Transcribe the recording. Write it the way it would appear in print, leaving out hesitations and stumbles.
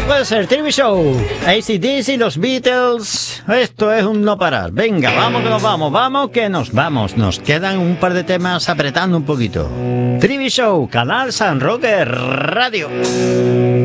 puede ser, TV Show, AC/DC, los Beatles. Esto es un no parar. Venga, vamos que nos vamos. Nos quedan un par de temas apretando un poquito. TV Show, Canal San Roque Radio.